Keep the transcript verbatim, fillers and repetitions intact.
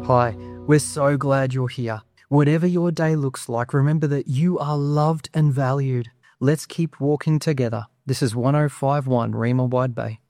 Hi, we're so glad you're here. Whatever your day looks like, remember that you are loved and valued. Let's keep walking together. This is one oh five point one Rima Wide Bay.